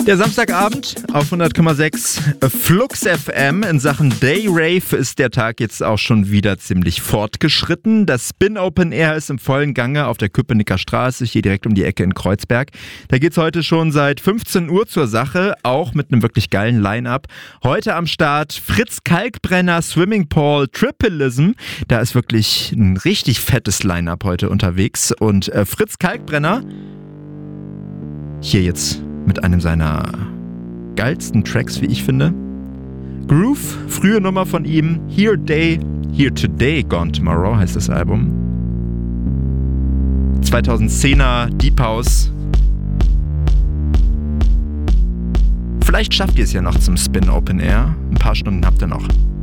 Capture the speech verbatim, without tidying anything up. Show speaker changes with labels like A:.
A: Der Samstagabend auf hundert Komma sechs Flux F M. In Sachen Day Rave ist der Tag jetzt auch schon wieder ziemlich fortgeschritten. Das Spin Open Air ist im vollen Gange auf der Köpenicker Straße, hier direkt um die Ecke in Kreuzberg. Da geht's heute schon seit fünfzehn Uhr zur Sache, auch mit einem wirklich geilen Line-Up. Heute am Start Fritz Kalkbrenner, Swimming Pool, Tripleism. Da ist wirklich ein richtig fettes Line-Up heute unterwegs. Und äh, Fritz Kalkbrenner hier jetzt mit einem seiner geilsten Tracks, wie ich finde. Groove, frühe Nummer von ihm. Here Day, Here Today, Gone Tomorrow heißt das Album. zweitausendzehner Deep House. Vielleicht schafft ihr es ja noch zum Spin Open Air. Ein paar Stunden habt ihr noch.